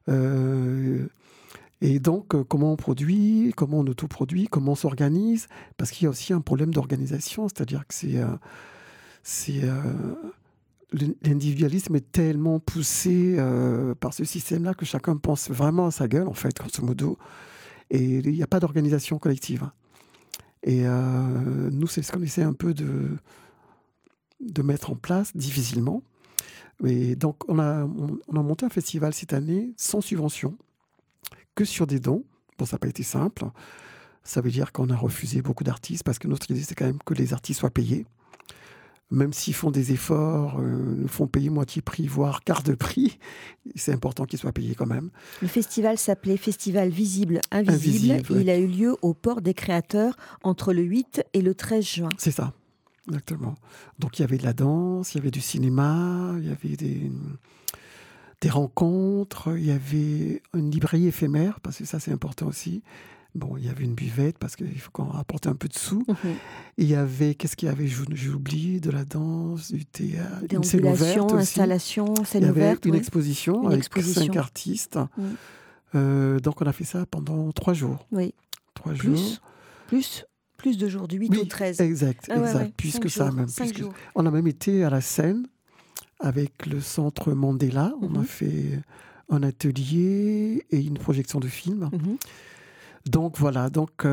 Et donc, comment on produit, comment on autoproduit, comment on s'organise, parce qu'il y a aussi un problème d'organisation, c'est-à-dire que l'individualisme est tellement poussé par ce système-là que chacun pense vraiment à sa gueule, en fait, grosso modo, et il n'y a pas d'organisation collective. Et nous, c'est ce qu'on essaie un peu de mettre en place, difficilement. Et donc, on a monté un festival cette année sans subvention, que sur des dons. Bon, ça n'a pas été simple. Ça veut dire qu'on a refusé beaucoup d'artistes parce que notre idée, c'est quand même que les artistes soient payés. Même s'ils font des efforts, nous font payer moitié prix, voire quart de prix, c'est important qu'ils soient payés quand même. Le festival s'appelait Festival Visible Invisible. Et ouais. Il a eu lieu au Port des Créateurs entre le 8 et le 13 juin. C'est ça, exactement. Donc il y avait de la danse, il y avait du cinéma, il y avait des rencontres, il y avait une librairie éphémère, parce que ça c'est important aussi. Bon, il y avait une buvette, parce qu'il faut qu'on rapporte un peu de sous. Il y avait, qu'est-ce qu'il y avait? J'ai oublié, de la danse, du théâtre, une scène ouverte aussi. Installation, scène il y avait ouverte. Une exposition avec 5 artistes. Donc on a fait ça pendant 3 jours. Oui. 3 jours. Plus de jours, du 8 au 13. Exact. Plus que ça même. On a même été à la Seine avec le centre Mandela. On a fait un atelier et une projection de film. Donc voilà,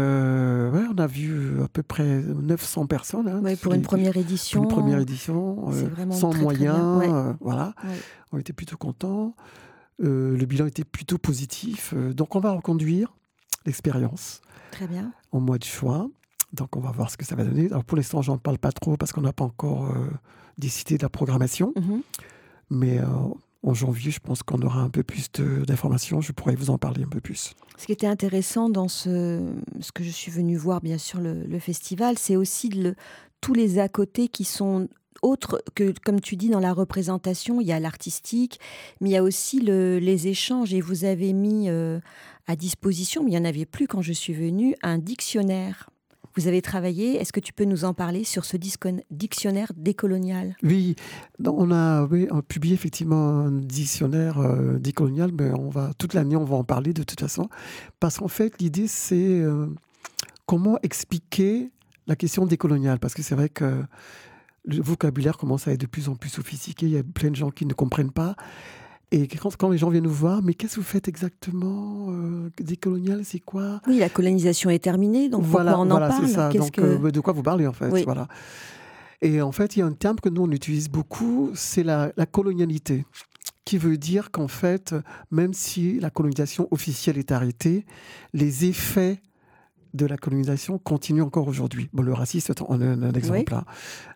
on a vu à peu près 900 personnes. Hein, pour une première édition. Une première édition, sans moyens. Voilà, on était plutôt contents. Le bilan était plutôt positif. Donc on va reconduire l'expérience. Très bien. Au mois de juin. Donc on va voir ce que ça va donner. Alors pour l'instant, j'en parle pas trop parce qu'on n'a pas encore décidé de la programmation. Mais en janvier, je pense qu'on aura un peu plus d'informations. Je pourrais vous en parler un peu plus. Ce qui était intéressant dans ce que je suis venue voir, bien sûr, le festival, c'est aussi tous les à côté qui sont autres que, comme tu dis, dans la représentation. Il y a l'artistique, mais il y a aussi les échanges. Et vous avez mis à disposition, mais il n'y en avait plus quand je suis venue, un dictionnaire. Vous avez travaillé, est-ce que tu peux nous en parler sur ce dictionnaire décolonial? Oui, on a publié effectivement un dictionnaire décolonial, mais toute l'année on va en parler de toute façon, parce qu'en fait l'idée c'est comment expliquer la question décoloniale, parce que c'est vrai que le vocabulaire commence à être de plus en plus sophistiqué, il y a plein de gens qui ne comprennent pas. Et quand les gens viennent nous voir, mais qu'est-ce que vous faites exactement? Décolonial, c'est quoi? Oui, la colonisation est terminée, donc pourquoi on en parle? C'est ça. Donc, de quoi vous parlez en fait? Oui. Voilà. Et en fait, il y a un terme que nous on utilise beaucoup, c'est la colonialité, qui veut dire qu'en fait, même si la colonisation officielle est arrêtée, les effets de la colonisation continuent encore aujourd'hui. Bon, le racisme en est un exemple. Hein.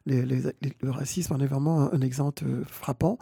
Le racisme en est vraiment un exemple frappant.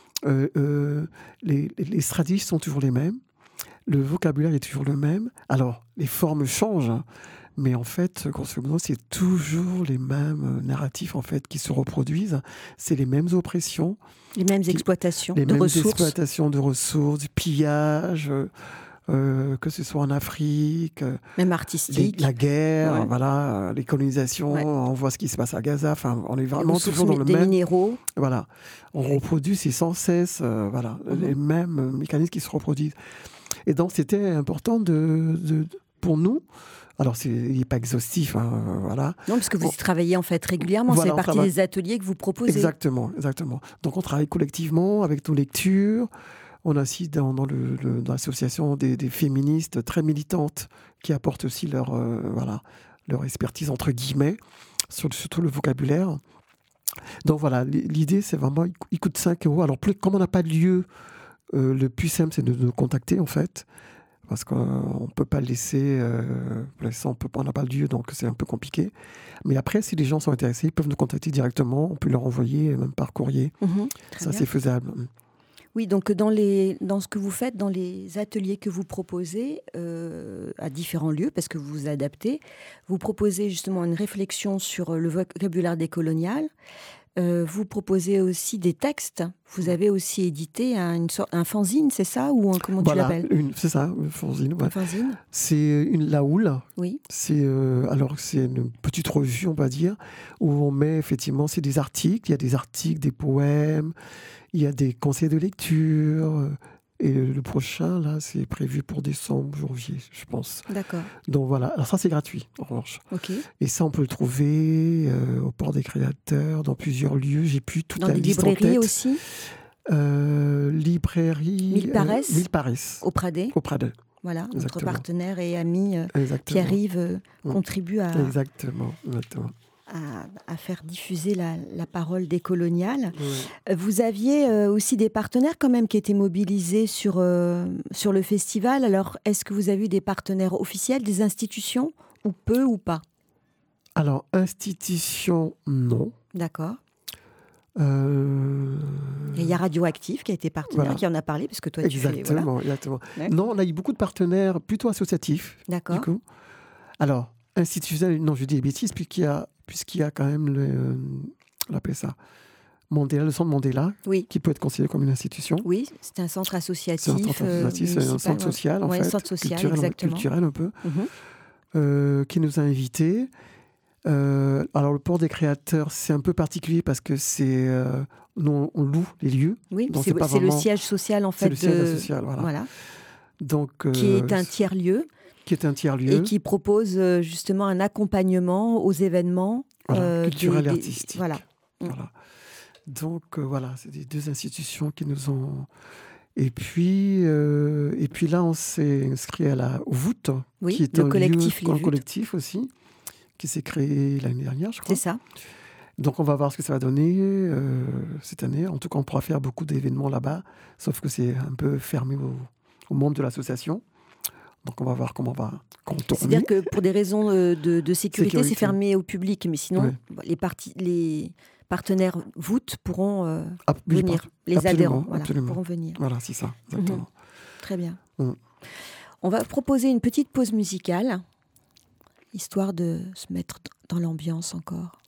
Les stratégies sont toujours les mêmes, le vocabulaire est toujours le même. Alors, les formes changent, hein, mais en fait, grosso modo, c'est toujours les mêmes narratifs en fait qui se reproduisent. C'est les mêmes oppressions, les mêmes exploitations de ressources, du pillage. Que ce soit en Afrique, même artistique, la guerre, voilà, les colonisations, on voit ce qui se passe à Gaza, enfin, on est vraiment toujours dans le même... minéraux. Voilà, on reproduit sans cesse les mêmes mécanismes qui se reproduisent. Et donc, c'était important pour nous. Alors, il n'est pas exhaustif, hein, voilà. Non, parce que vous y travaillez en fait régulièrement, c'est partie des ateliers que vous proposez. Exactement. Donc, on travaille collectivement avec nos lectures. On a aussi dans l'association des féministes très militantes qui apportent aussi leur expertise, entre guillemets, surtout le vocabulaire. Donc voilà, l'idée, c'est vraiment, il coûte 5 €. Alors, comme on n'a pas de lieu, le plus simple, c'est de nous contacter, en fait, parce qu'on ne peut pas le laisser, pour l'instant, on n'a pas de lieu, donc c'est un peu compliqué. Mais après, si les gens sont intéressés, ils peuvent nous contacter directement, on peut leur envoyer, même par courrier. Ça, c'est faisable. Oui, donc dans ce que vous faites, dans les ateliers que vous proposez à différents lieux, parce que vous vous adaptez, vous proposez justement une réflexion sur le vocabulaire décolonial. Vous proposez aussi des textes. Vous avez aussi édité un fanzine, c'est ça? Ou comment tu l'appelles? C'est ça, un fanzine. Ouais. Un fanzine. C'est la Houle. Oui. C'est une petite revue, on va dire, où on met effectivement, c'est des articles. Il y a des articles, des poèmes, il y a des conseils de lecture, Et le prochain, là, c'est prévu pour décembre, janvier, je pense. D'accord. Donc voilà, alors ça c'est gratuit en revanche. Ok. Et ça on peut le trouver au Port des Créateurs, dans plusieurs lieux. J'ai plus toute Dans la des liste en librairies tête. aussi? Librairie Mille Paresse Mille Paresse, Au Pradé. au Prades. Voilà, notre Exactement. partenaire et ami Exactement. Pierre-Yves contribue Exactement. à faire diffuser la parole décoloniale. Ouais. Vous aviez aussi des partenaires quand même qui étaient mobilisés sur le festival. Alors, est-ce que vous avez eu des partenaires officiels, des institutions, ou peu ou pas? Alors, institution, non. D'accord. Euh, Il y a Radioactif qui a été partenaire, Voilà. qui en a parlé, parce que toi, tu fais... Exactement, Voilà. exactement. Ouais. Non, on a eu beaucoup de partenaires plutôt associatifs, du D'accord. coup. Alors, institutionnel, non, je dis des bêtises, puisqu'il y a quand même on appelle ça Mandela, le centre Mandela, Oui. qui peut être considéré comme une institution. Oui, c'est un centre associatif. C'est un centre associatif, c'est un municipal, centre social, en ouais, fait, centre social, culturel un peu, qui nous a invités. Alors, le Port des Créateurs, c'est un peu particulier parce que nous, on loue les lieux. Oui, donc c'est pas le vraiment- siège social, en fait. C'est le siège social, voilà. Voilà. Donc, Qui est un tiers-lieu qui est un tiers-lieu. et qui propose justement un accompagnement aux événements Voilà, culturel et artistique. Voilà. Voilà. Donc, voilà, c'est des deux institutions qui nous ont... Et puis là, on s'est inscrit au Voûte, Oui, qui est le un collectif lieu, Les un Voûtes. collectif aussi, qui s'est créé l'année dernière, je crois. C'est ça. Donc, on va voir ce que ça va donner cette année. En tout cas, on pourra faire beaucoup d'événements là-bas, sauf que c'est un peu fermé aux membres de l'association. Donc, on va voir comment on va contourner. C'est-à-dire que pour des raisons de sécurité, c'est fermé au public, mais sinon, Ouais. les partenaires voûtes pourront Oui, venir. Les absolument, adhérents voilà, absolument. pourront venir. Voilà, c'est ça, exactement. Très bien. Mm. On va proposer une petite pause musicale, histoire de se mettre dans l'ambiance encore.